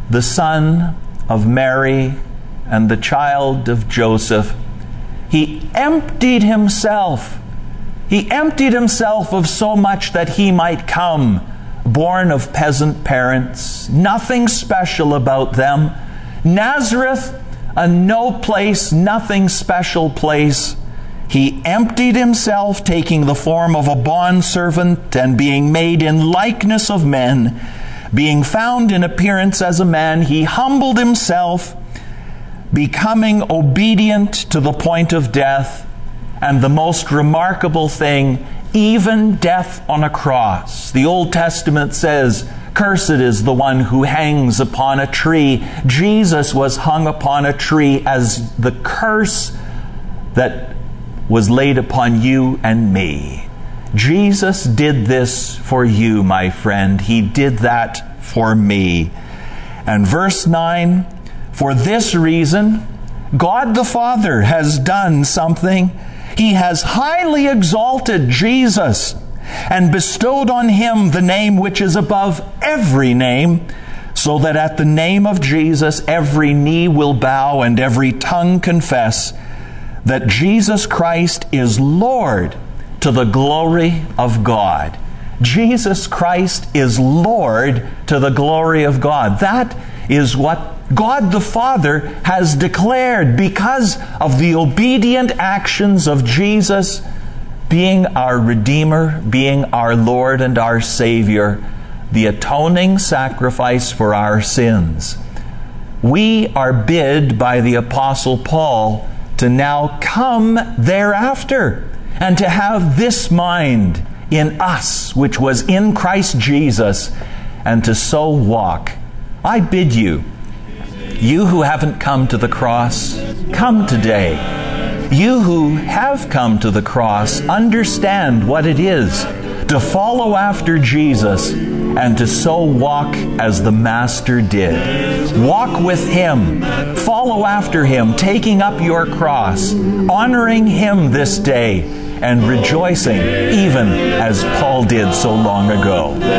the son of Mary and the child of Joseph, he emptied himself. He emptied himself of so much that he might come, born of peasant parents, nothing special about them. Nazareth, a no place, nothing special place. He emptied himself, taking the form of a bondservant and being made in likeness of men. Being found in appearance as a man, he humbled himself, becoming obedient to the point of death, and the most remarkable thing, even death on a cross. The Old Testament says, "Cursed is the one who hangs upon a tree." Jesus was hung upon a tree as the curse that was laid upon you and me. Jesus did this for you, my friend. He did that for me. And verse 9, "For this reason, God the Father has done something. He has highly exalted Jesus and bestowed on him the name which is above every name, so that at the name of Jesus every knee will bow and every tongue confess that Jesus Christ is Lord, to the glory of God." Jesus Christ is Lord to the glory of God. That is what God the Father has declared because of the obedient actions of Jesus being our Redeemer, being our Lord and our Savior, the atoning sacrifice for our sins. We are bid by the Apostle Paul to now come thereafter and to have this mind in us, which was in Christ Jesus, and to so walk. I bid you, you who haven't come to the cross, come today. You who have come to the cross, understand what it is to follow after Jesus and to so walk as the Master did. Walk with Him. Follow after Him, taking up your cross, honoring Him this day, and rejoicing even as Paul did so long ago.